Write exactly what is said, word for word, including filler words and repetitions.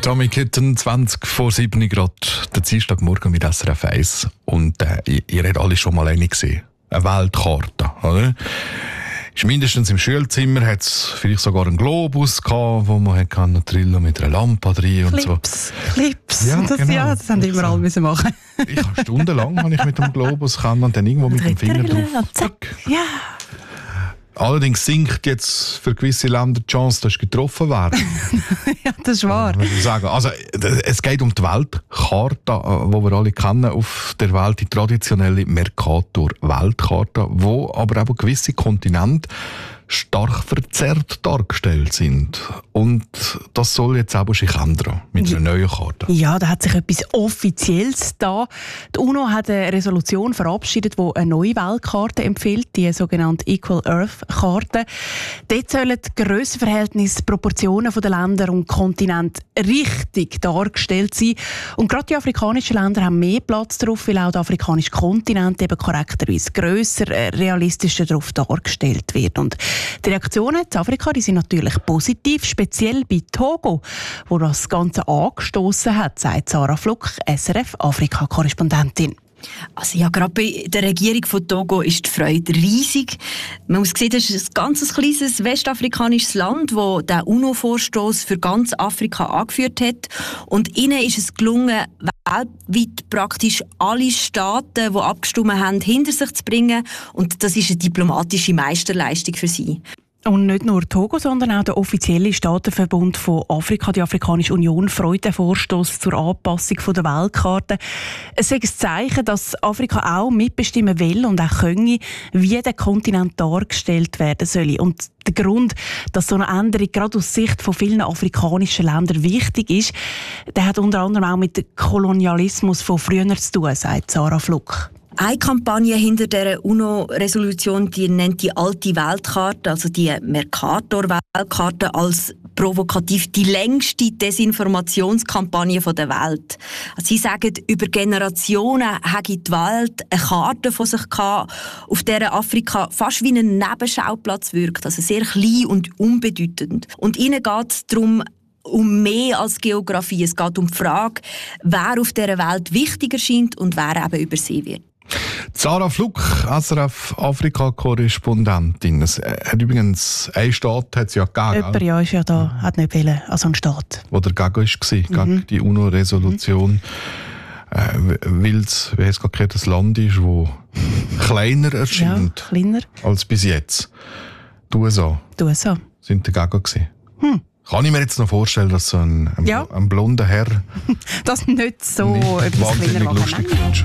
Tommy Kitten, zwanzig vor sieben Grad, der Dienstagmorgen mit S R F eins. Und äh, ihr, ihr habt alle schon mal eine gesehen. Eine Weltkarte, oder? Ist mindestens im Schulzimmer hat es vielleicht sogar einen Globus gehabt, wo man kann trillen mit einer Lampe drin und Clips, so. Clips, ja, das, genau. ja, das haben immer alle müssen machen. Ich habe stundenlang habe ich mit dem Globus kann und dann irgendwo mit dem Finger drauf. Zack. Ja. Allerdings sinkt jetzt für gewisse Länder die Chance, dass sie getroffen werden. Ja, das ist wahr. Ja, ich sagen. Also, es geht um die Weltkarte, die wir alle kennen auf der Welt, die traditionelle Mercator-Weltkarte, wo aber eben gewisse Kontinente stark verzerrt dargestellt sind. Und das soll jetzt aber sich ändern mit einer neuen Karte. Ja, da hat sich etwas Offizielles da. Die UNO hat eine Resolution verabschiedet, die eine neue Weltkarte empfiehlt, die sogenannte Equal Earth-Karte. Dort sollen die Grössenverhältnisse, Proportionen der Länder und Kontinente richtig dargestellt sein. Und gerade die afrikanischen Länder haben mehr Platz darauf, weil auch der afrikanische Kontinent eben korrekterweise grösser, realistischer darauf dargestellt wird. Und die Reaktionen in Afrika die sind natürlich positiv, speziell bei Togo, wo das Ganze angestoßen hat, sagt Sarah Fluck, S R F-Afrika-Korrespondentin. Also ja, gerade bei der Regierung von Togo ist die Freude riesig. Man muss sehen, das ist ein ganz kleines westafrikanisches Land, das den UNO-Vorstoß für ganz Afrika angeführt hat. Und ihnen ist es gelungen, weltweit praktisch alle Staaten, die abgestimmt haben, hinter sich zu bringen. Und das ist eine diplomatische Meisterleistung für sie. Und nicht nur Togo, sondern auch der offizielle Staatenverbund von Afrika, die Afrikanische Union, freut den Vorstoß zur Anpassung der Weltkarte. Es ist ein Zeichen, dass Afrika auch mitbestimmen will und auch könne, wie der Kontinent dargestellt werden soll. Und der Grund, dass so eine Änderung gerade aus Sicht von vielen afrikanischen Ländern wichtig ist, der hat unter anderem auch mit dem Kolonialismus von früher zu tun, sagt Sarah Fluck. Eine Kampagne hinter dieser UNO-Resolution, die nennt die alte Weltkarte, also die Mercator-Weltkarte, als provokativ die längste Desinformationskampagne der Welt. Also sie sagen, über Generationen hätte die Welt eine Karte von sich gehabt, auf der Afrika fast wie ein Nebenschauplatz wirkt, also sehr klein und unbedeutend. Und ihnen geht es darum, um mehr als Geografie. Es geht um die Frage, wer auf dieser Welt wichtig erscheint und wer eben übersehen wird. Sarah Fluck, S R F-Afrika-Korrespondentin. Es hat übrigens einen Staat hat es ja gegeben. Jemand ja ist ja da, hat nicht wollen, also ein Staat. Wo der gegen war, gegen Mhm. die UNO-Resolution. Mhm. Äh, weil es, wie heißt gerade, das Land ist, das kleiner erscheint ja, kleiner. als bis jetzt. Die U S A Die U S A sind dagegen gewesen. Hm. Kann ich mir jetzt noch vorstellen, dass so ein, ein, ja. ein blonder Herr das nicht so nicht etwas wahnsinnig kleiner machen. lustig findest.